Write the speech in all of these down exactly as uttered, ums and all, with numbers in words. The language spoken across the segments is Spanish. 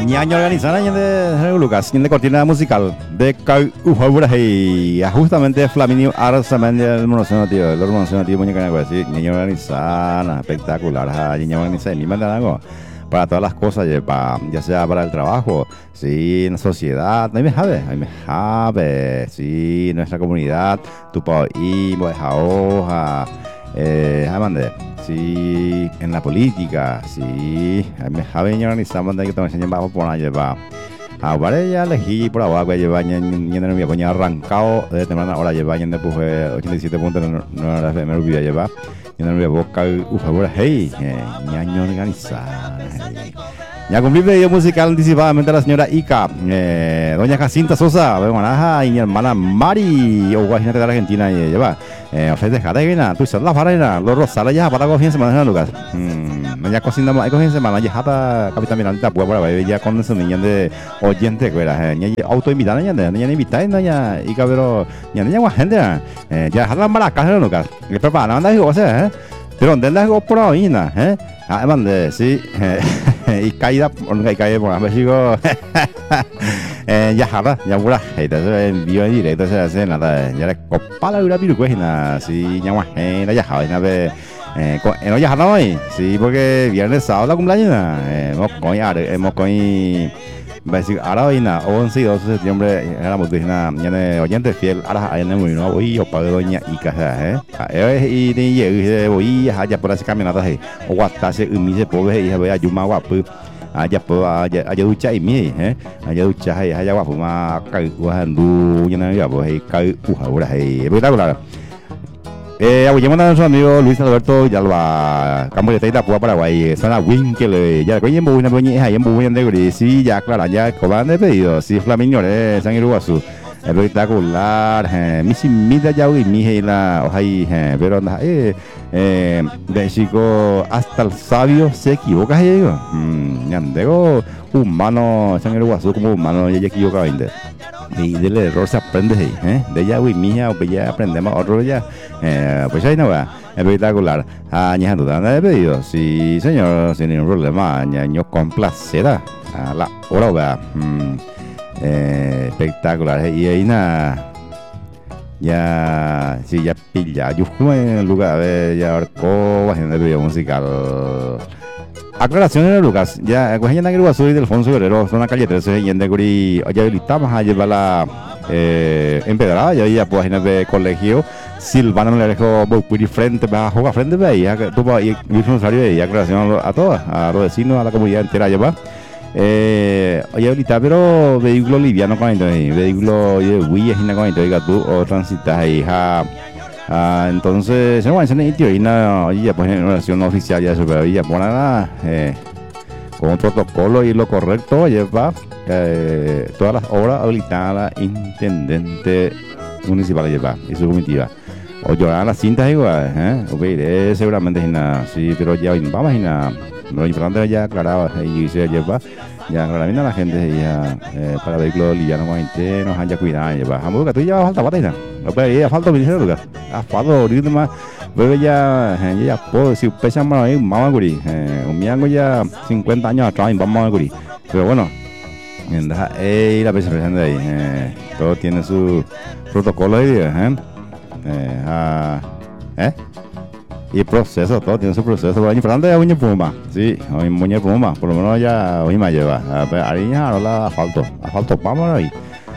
ñaño organizada de Lucas, de cortina musical de Cau Ufaburahei, justamente Flaminio Arsaman del Monoceno, tío, el Monoceno, tío, muñeca, así, ñaño organizada, espectacular, ñaño organizada, ni mandan algo. Para todas las cosas, ya sea para el trabajo, sí, en la sociedad, no me sabe, no me sabe, sí, nuestra comunidad, tu país, esa hoja, eh, sí, en la política, sí, me sabe, organizamos de que te enseñan bajo por allá, va. Ahora ya elegí por agua, lleva ya no me ponía arrancado de temprana hora, lleva ya en después ochenta y siete puntos, no la me olvidé llevar. Yo no me voy a buscar, por favor, hey, ñaño organizada. Ya cumplí pedido musical anticipadamente a la señora Ica, eh, doña Jacinta Sosa, Bemanaja y mi hermana Mari, o guajinate de Argentina, y lleva, eh, ofrece jadegina, tú sabes la farina, los rosales ya para coger semana en lugar. Ya cocinamos, hay coger semana, ya hasta Capitán Miranda, pues para ver, ya con ese niño de oyente, que era, ya auto invitada, ya, ya invitada, ya, Ica, pero, ya, ya, gente, eh, ya, jala maracas en lugar, que prepara, anda, digo, o sea, eh. Pero ¿dónde las hago por ahí, eh? Ah, mande, sí, y caída, y caída por ahí, digo, ya jala, ya pura, entonces envío en directo, se hace nada, ya le copa la una pirucuejina, sí, ya más, ya jala, ya ve, no ya jala hoy, sí, porque viernes, sábado, la cumpleaños, hemos coñado, hemos coñado, basic ahora hoy na once y doce de septiembre éramos de una ya oyente fiel ahora hay en no voy o para doña Ica eh eh y de llegue voy allá por esa caminata ahí o guatase y mi se pobre y voy a yuma guapo allá por allá allá ducha y mi eh allá ducha ahí allá guapo más caguando ya no ya pues cae ahora ahí espectacular. Eh, apoyamos a nuestro amigo Luis Alberto Yalba, Campo de Teita, Pua, Paraguay, zona Winkel, ya coñen buena buena, ahí en buena de gris, sí, ya claro, ya coban de pedido, sí, Flaminio, eh, San Iruguazú, espectacular, eh, mi sin mida ya hoy, mi heila, ojalá, eh, pero anda, eh, eh, de chico hasta el sabio se equivoca, eh, digo, mm, ya digo, humano, San Iruguazú como humano, ya equivoca veinte. Y del error se aprende, ¿eh? De ella, uy, mija, pues ya aprendemos otro ya. Eh, pues ahí no va, espectacular. Añejando, ¿dónde he pedido? Sí, señor, sin ningún problema. Año con placer a la hora, va. Mm, eh, espectacular. Y ahí nada, ya, sí, ya pilla. Yo fui en el lugar, a ver, ya arcó, haciendo el video musical. Aclaraciones, Lucas. Ya, cogen en Iguazú y del Alfonso Guerrero, son una calle trece y en Deguri, ya habilitamos a llevar la eh, empedrada, ya había páginas de colegio. Silvana no le dejó muy frente, va a jugar frente, ve, ya que tuvo y Luis Rosario y aclaración a todas, a los vecinos, a la comunidad entera, lleva. Eh, oye, ahorita, pero vehículo liviano con ahí, vehículo de huillas y nada con ahí, diga tú, o transitas ahí, ja. Ah, entonces, se van a hacer tío y nada, ya pues en relación oficial ya se ve, ya ponen eh, con un protocolo y lo correcto, lleva eh, todas las obras habilitadas la intendente municipal lleva y su comitiva. O llorar las cintas igual, eh, okay, seguramente es nada, sí, pero ya vamos y nada, lo importante ya aclaraba y se lleva. Ya, claramente la gente ya eh, para vehículos livianos con nos han ya cuidado lleva. Vamos que tú ya falta batalla. No puede ir a falta de dinero, lugar. A falta ahorita más. Pero ya ya puedo decir pesa más ahí, vamos a cubrir. Un miango ya cincuenta años atrás vamos a cubrir. Pero bueno, eh, la pesa presente ahí. Eh, todo tiene su protocolo ahí, eh. Eh, ah, eh. Y el proceso, todo tiene su proceso. Pero importante es un puma, sí, un muñe puma, por lo menos ya hoy me lleva. Ahí ya no la asfalto, asfalto, vamos ahí.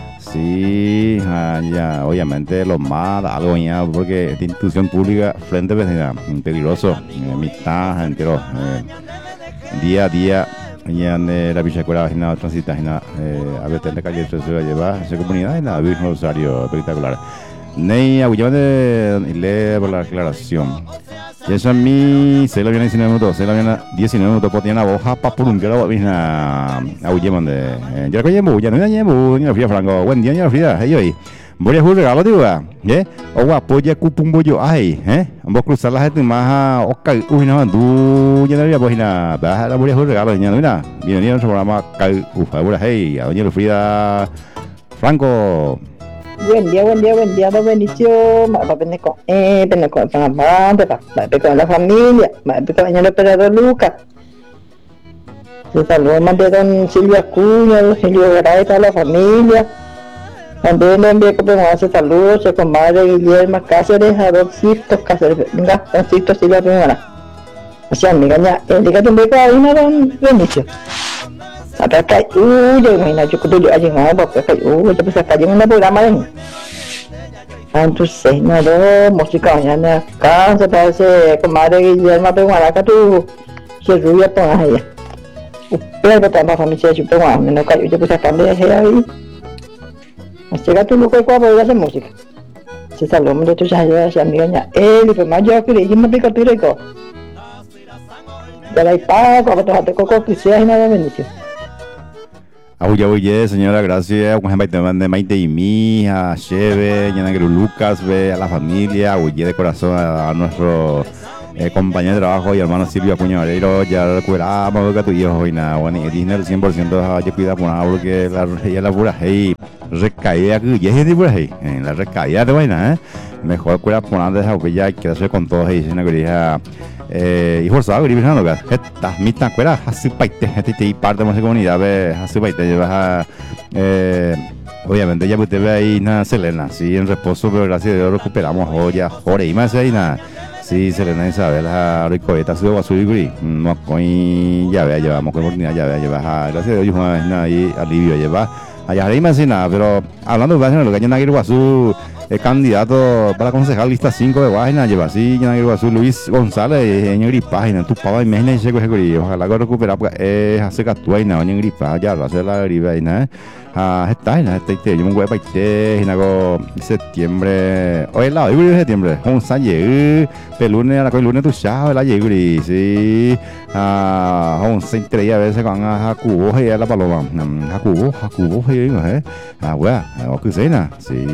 Sí, ya, obviamente los más, algo ya, porque esta institución pública frente a vecinal, peligroso, eh, mitad, entero, eh, día a día, ya de la bichacuera, vagina, transita, eh, a veces de calle, se va a llevar esa comunidad y la Virgen Rosario, espectacular. Ney, agullame le por la aclaración. Y eso a mí se lo viene diecinueve minutos, se lo viene diecinueve minutos, porque tiene una hoja para por un grado, misma agullame de. Yo le coño, ya no me dañé, ni la fría franco, buen día, ni la fría, hey, hoy. Voy a jugar regalo, tío, ¿eh? O guapo, ya cupum bollo, ay, ¿eh? Vamos a cruzar la gente más, ok, uy, no, tú, ya no había pues nada, baja la voy a jugar regalo, ya no, mira, bienvenido a nuestro programa, ufa, ahora, hey, a doña Lufrida Franco. Buen día, buen día, buen día, dos bendiciones. Va a venir con, eh, venir con el amante, va a venir con la familia, va a venir con el operador Lucas. Se saludos mandé don Silvia Acuña, don Silvio Garay, toda la familia. También le envié que me hace saludos a comadre Guillermo Cáceres, a don Sixto Cáceres, venga, don Sixto Silvia Primera. O sea, amiga, ya, el día que te envié ahí, no, don Benicio. Acá cae, uy, yo imagino, yo creo que yo allí no, porque cae, uy, yo pensé que allí en un programa de entonces, no, no, música mañana, acá, se parece, comadre Guillermo Primera, acá tú, se rubia por allá. Pero também a família de Peruá, não caiu depois a família aí. Mas chega tu no corpo para fazer música. Se salou, mas tu já já já me ganha. Ele foi mais eu queria, mas pica tu rico. Ya la pago, para tu hacer coco que sea y nada bendición. Abuya, oye, señora, gracias. Con gente de Maite y mi hija, Cheve, Yanagru Lucas, ve a la familia, oye de corazón a, a nuestro eh, compañero de trabajo y hermano Silvio Acuña Vareiro. Ya recuperamos que tu hijo y nada, bueno, y Disney el cien por ciento ya cuida por nada porque la ella la pura hey, recaída que ya es de pura hey, la recaída de vaina, eh. Mejor cuida por nada de esa ya que hacer con todos ahí, sino que dije. Eh, y forzado que no que esta mitad cuera así paite este te parte de esa comunidad ve así paite lleva eh obviamente ya usted ve ahí na Selena sí en reposo pero gracias a Dios recuperamos hoy jore y más ahí na sí Selena Isabel a Ricoeta su basuri no coi ya ve llevamos con oportunidad ya ve lleva gracias a Dios na ahí alivio lleva allá ahí más nada pero hablando de lo que ya no su el candidato para concejal lista cinco de Guayna lleva así ya no azul Luis González en gripa y en tu pava imagina ese que ojalá que recupera es hacer catuaina en gripa ya lo hace la gripa y nada ah está en este yo me voy para este en algo septiembre hoy la hoy de septiembre un salle pelunes a la que lunes tu chao la llegué sí ah un se entre a veces con a cubo y a la paloma a cubo a cubo y eh ah bueno o que cena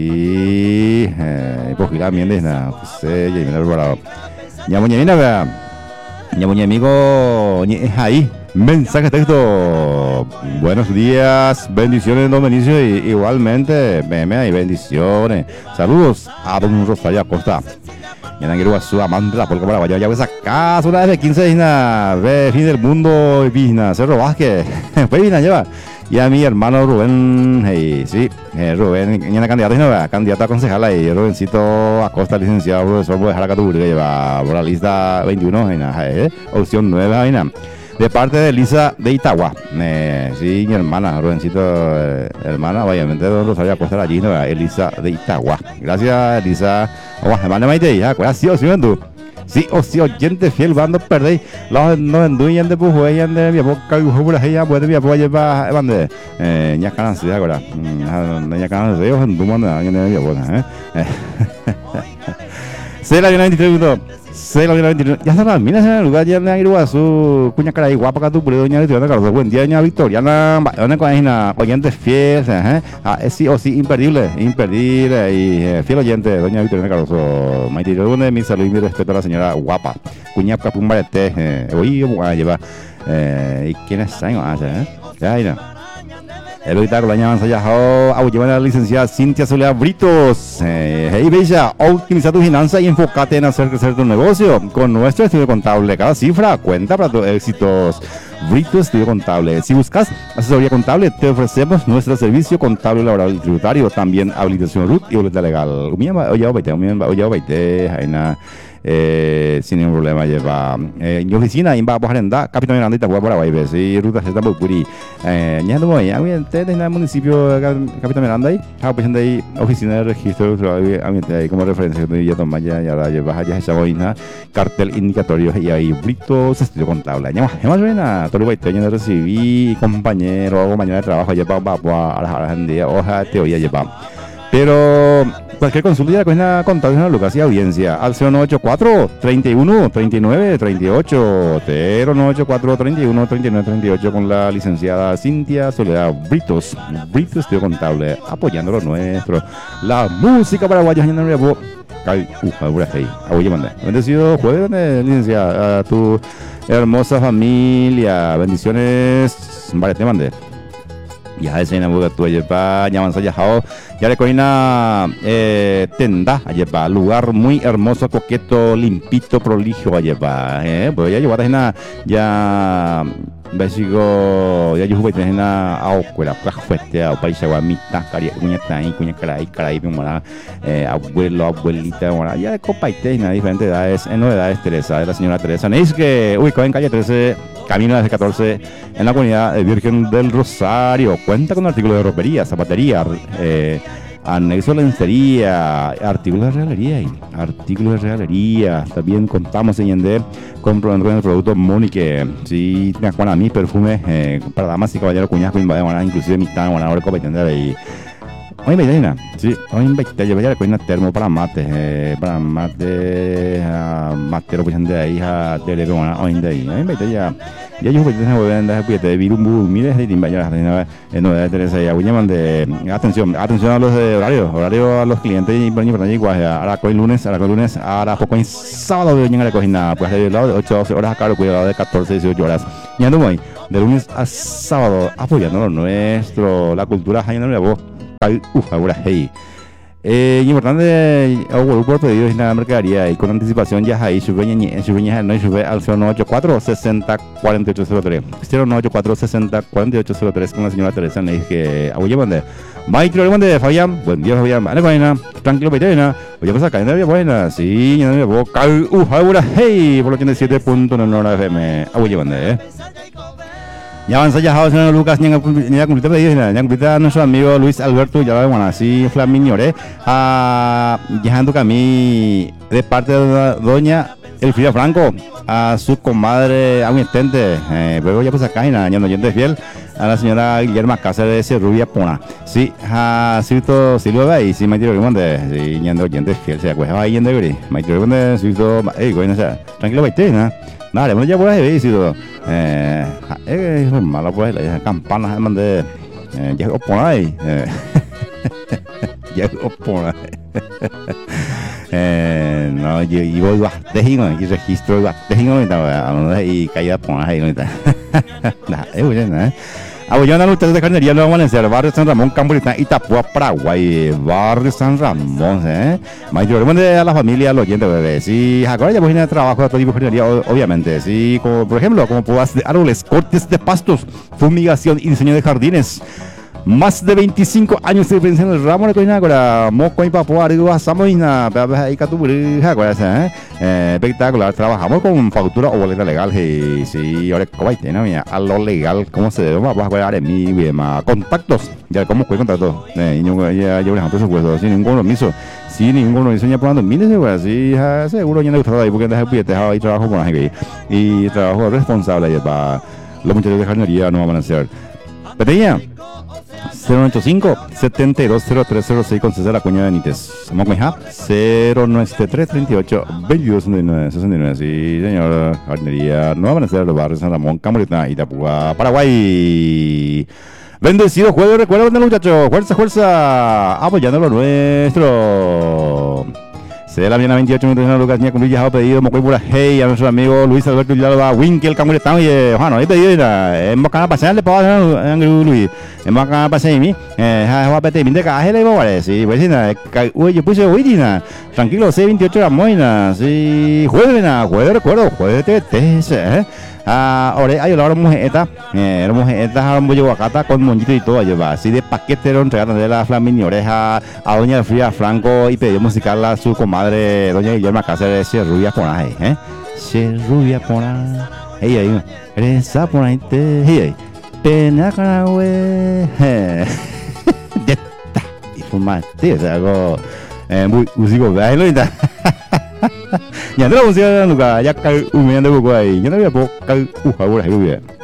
sí eh pues la miel es nada sé ya me lo preparado ya mañana vea ya mi amigo es ahí mensaje texto buenos días bendiciones don Benicio y igualmente meme y bendiciones saludos a don Rosario Acosta ya no quiero a su amante la polca para vaya ya ves acá una vez quince isna ve fin del mundo visna Cerro Vázquez pues visna lleva y a mi hermano Rubén hey, sí eh, Rubén ya una candidata no candidato a concejal ahí Rubencito Acosta licenciado profesor voy a dejar acá tu que lleva por la lista veintiuno en eh, opción nueve ahí de parte de Elisa de Itagua, eh, sí, mi hermana, Rubencito, eh, hermana, obviamente, don Rosario Acosta allí, ¿no? Elisa de Itagua. Gracias, Elisa. Oh, hermana Maite, ya, pues así, o sí, tú. Sí, o sí, oyente fiel, bando perdéis. Los no enduyen de pujueyan de mi boca, y por ahí ya puede mi apoyo llevar, bande. Eh, ya canan, sí, ahora. Ya canan, sí, os enduman, alguien de mi boca, eh. Se la viene veintitrés minutos. Se la viene ya está mira en el lugar ya en Iguazú cuña cara guapa que tú por doña Victoria Carlos buen día doña Victoriana una página oyente fiel eh ah sí o sí imperdible imperdible y fiel oyente doña Victoriana Carlos Maite de mi salud y mi respeto a la señora guapa cuña capumbarete eh oye voy a llevar eh y quiénes saben eh ya mira el ahorita con la llaman ya a llevar a la licenciada Cintia Soledad Britos. Eh, hey Bella, optimiza tu finanza y enfócate en hacer crecer tu negocio. Con nuestro estudio contable, cada cifra cuenta para tus éxitos. Britos Estudio Contable. Si buscas asesoría contable, te ofrecemos nuestro servicio contable, laboral y tributario. También habilitación R U T y boleta legal. Oye, oye, oye, eh, sin ningún problema lleva eh, mi oficina en Bajo Arenda, Capitán Miranda y Tahuá Paraguay, y ruta Z Puri. Eh, ya no voy, ambiente en el municipio Capitán Miranda ahí, pues ahí oficina de registro, ambiente ahí como referencia que ya toma ya ya la llevas allá esa boina, cartel indicatorio y ahí Britos Estudio Contable. Ya más, más bien a todo el baño de recibir compañero o mañana de trabajo lleva a la gente, hoja te oía lleva. Pero cualquier consulta ya con una contable Lucas y audiencia al cero nueve ocho cuatro, treinta y uno, treinta y nueve, treinta y ocho, cero nueve ocho cuatro, treinta y uno, treinta y nueve, treinta y ocho con la licenciada Cintia Soledad Britos, Britos Estudio Contable, apoyando lo nuestro. La música paraguaya en el nuevo. Cal, ufa, pura fe. Oye, manda. Bendecido jueves, licenciada, a tu hermosa familia. Bendiciones. Vale, te mandé. Ya ese en la tu ayepa ya avanza ya jao ya le coina eh tenda ayepa lugar muy hermoso coqueto limpito prolijo ayepa eh pues ya llevar ya ya Besigo ya yo jugué en la escuela, pues fuerte a país guamita, cari, cuña tai, cuña caray, caray, mora, eh, abuelo, abuelita, mora, ya de copa y té, diferentes edades, en novedades Teresa, de la señora Teresa. Neis que ubicado en calle trece, camino desde catorce, en la comunidad de Virgen del Rosario, cuenta con artículos de ropería, zapatería, eh, anexo lencería, artículos de regalería y artículos de regalería. También contamos en Yender con, con el producto Monique. Si tienes a mí perfume eh, para damas y caballeros, cuñas, inclusive mitad, bueno, ahora copa y tender ahí. Hoy me dicen, sí, hoy me dicen, yo voy a coger termo para mate, eh, para mate, uh, matero, pues de ahí, a tele, bueno, hoy de ahí, hoy me dicen ya, ya yo voy a tener que vender, pues de virus, mire, de timba, ya, no de Teresa, ya voy a mandar, atención, atención a los de horario, horario a los clientes, y por ejemplo, igual, ahora coge lunes, ahora coge lunes, ahora poco en sábado, yo no le cogí nada, pues de lado de ocho a doce horas, acá lo cuidado de catorce a dieciocho horas, y ando muy, de lunes a sábado, apoyando lo nuestro, la cultura, ahí no le voy. Uf, ahora hey. Eh, importante, o por pedido en la mercadería y con anticipación ya ahí sube sube no sube al cero nueve ocho cuatro sesenta cuarenta y ocho cero tres cero nueve ocho cuatro sesenta cuarenta y ocho cero tres con la señora Teresa. Le dije, abuelo mande, maestro mande Fabián, buen día Fabián, vale buena, tranquilo pedirena, oye pues acá en la buena, sí, ya no me voy, uf, ahora hey, por ochenta y siete punto nueve F M, abuelo mande, eh. Ya avanza ya Jao, señor Lucas, ya cumplita pedido, ya cumplita nuestro amigo Luis Alberto, ya lo bueno, así Flamiñore, a Yajando Camí, de parte de doña Elfrida Franco, a su comadre asistente, eh, luego ya pues acá, y nada, ya no oyente fiel, a la señora Guillermo Cáceres de Rubia Pona, sí, a Cito Silva y sí, Maitiro Rimonde, sí, ya no oyente fiel, se acuerda ahí en Degri, Maitiro Rimonde, Cito, eh, bueno, o sea, tranquilo, baite, ¿no? Nada, bueno, ya por ahí veis, eh, es malo pues, la campana, mande, ya es por ahí, ya es por ahí, eh, no, yo iba igual, déjenme, y registro igual, déjenme, y caída por ahí, nada, es bueno, ¿eh? Abollando a ustedes de carnería, lo vamos a hacer. Barrio San Ramón, Camburita, Itapúa, Paraguay. Barrio San Ramón, ¿eh? Mayor, de a la familia, a los oyentes, bebé. Sí, ahora ya voy a trabajo de todo tipo de carnería, obviamente. Sí, como por ejemplo, como podas de árboles, cortes de pastos, fumigación y diseño de jardines. Más de veinticinco años de experiencia en el ramo de coina ahora moco y papo arriba estamos en la ahí catuburija eh espectacular. Trabajamos con factura o boleta legal y si ahora cómo no mira a lo legal cómo se debe vamos a jugar en mi bien contactos ya cómo fue contacto eh y yo ya yo les presupuesto sin ningún compromiso sin ningún compromiso ya probando miles de cosas sí seguro ya no gustaba ahí porque deja pide ahí trabajo con la gente y trabajo responsable y para los muchachos de jardinería no van a hacer pequeña cero noventa y cinco, setenta y dos, cero tres cero seis con César Acuña Benítez. ¿Cómo me llama? cero noventa y tres, treinta y ocho, veintidós, sesenta y nueve, sesenta y nueve. Sí, señor. Jardinería. No van a ser los barrios San Ramón, Camorita, Itapúa, Paraguay. Bendecido jueves, recuerda, muchachos. Fuerza, fuerza. Apoyando lo nuestro. Se da la mañana veintiocho minutos en Lucas, Niña Cumbrilla, ha pedido Mocoy Pura Hey a nuestro amigo Luis Alberto Villalba, Winkel, Camuretano y Juan, he pedido en Bocana Pasar, le puedo hacer Luis, en Bocana Pasar y mí, eh, va a pedir, mire, caje le voy a decir, pues, uy, yo puse hoy, tranquilo, C veintiocho la moina, sí, jueves, jueves, recuerdo, jueves de T S, eh. Ah, ahora hay la mujer esta, eh, la mujer esta un bollo guacata con moñito y todo, lleva así de paquete, lo entregaron de la Flamini Oreja a doña Elfrida Franco y pidió musical a su comadre doña Guillermo Cáceres de Rubia por ahí, eh, se rubia por ahí, ey, ahí, esa por ahí te, hey, pena caragüe, eh, ya está, y fumate, o sea, algo, eh, muy, musico, bailo y tal. Ya no lo funciona nunca, ya cae un millón de buco ahí. Yo no voy a poder caer un favor ahí,